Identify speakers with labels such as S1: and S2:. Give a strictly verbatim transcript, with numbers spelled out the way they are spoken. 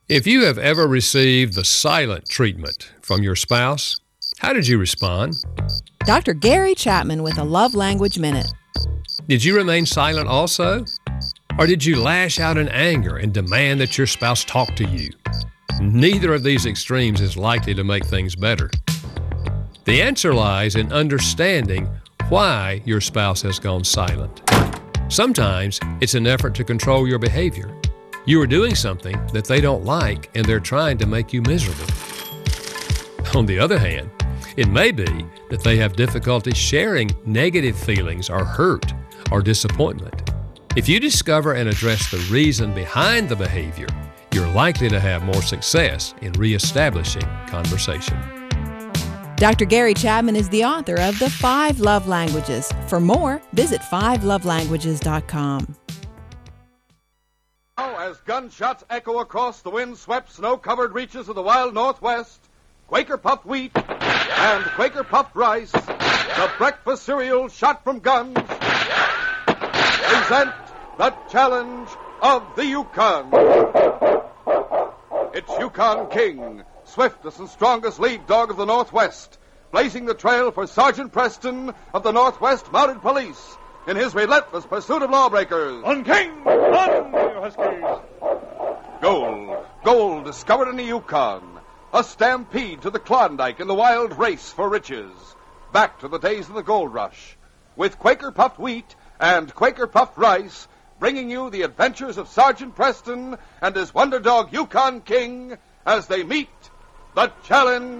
S1: If you have ever received the silent treatment from your spouse, how did you respond?
S2: Doctor Gary Chapman with a Love Language Minute.
S1: Did you remain silent also? Or did you lash out in anger and demand that your spouse talk to you? Neither of these extremes is likely to make things better. The answer lies in understanding why your spouse has gone silent. Sometimes it's an effort to control your behavior. You are doing something that they don't like and they're trying to make you miserable. On the other hand, it may be that they have difficulty sharing negative feelings or hurt or disappointment. If you discover and address the reason behind the behavior, you're likely to have more success in reestablishing conversation.
S2: Doctor Gary Chapman is the author of The Five Love Languages. For more, visit five love languages dot com.
S3: Now, as gunshots echo across the wind-swept, snow-covered reaches of the wild Northwest, Quaker Puffed Wheat and Quaker Puffed Rice, the breakfast cereal shot from guns, present the challenge of the Yukon. It's Yukon King, swiftest and strongest lead dog of the Northwest, blazing the trail for Sergeant Preston of the Northwest Mounted Police in his relentless pursuit of lawbreakers.
S4: On King! On, you Huskies!
S3: Gold. Gold discovered in the Yukon. A stampede to the Klondike in the wild race for riches. Back to the days of the gold rush. With Quaker Puffed Wheat and Quaker Puffed Rice, bringing you the adventures of Sergeant Preston and his wonder dog Yukon King as they meet the challenge